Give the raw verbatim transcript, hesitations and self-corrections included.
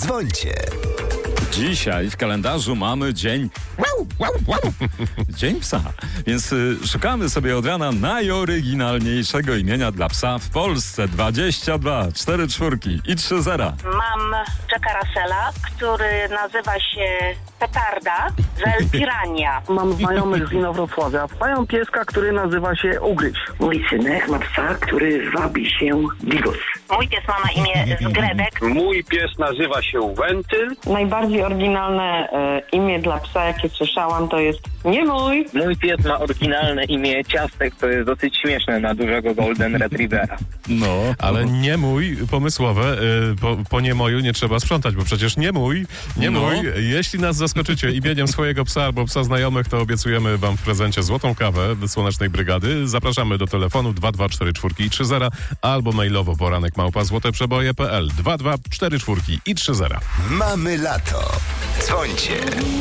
Dzwońcie. Dzisiaj w kalendarzu mamy dzień Dzień psa, więc y, szukamy sobie od rana najoryginalniejszego imienia dla psa w Polsce. dwadzieścia dwa, cztery czwórki i trzy zera. Mam Jacka Russella, który nazywa się Petarda z El Pirania. Mam znajomych z Inowrocławia. Mają pieska, który nazywa się Ugryź. Mój synek ma psa, który wabi się Bigos. Mój pies ma na imię Zgredek. Mój pies nazywa się Wentyl. Najbardziej oryginalne e, imię dla psa, jakie słyszałam, to jest nie mój. Mój pies ma oryginalne imię Ciastek, to jest dosyć śmieszne na dużego Golden Retrievera. No, Ale nie mój, pomysłowe, y, po, po nie moju nie trzeba sprzątać, bo przecież nie mój, nie No. mój. Jeśli nas zaskoczycie imieniem swojego psa albo psa znajomych, to obiecujemy wam w prezencie złotą kawę do Słonecznej Brygady. Zapraszamy do telefonu dwa dwa cztery cztery i trzy zera albo mailowo poranek małpa złoteprzeboje kropka pe el dwa dwa cztery cztery i trzy zera. Mamy lato. Dzwońcie.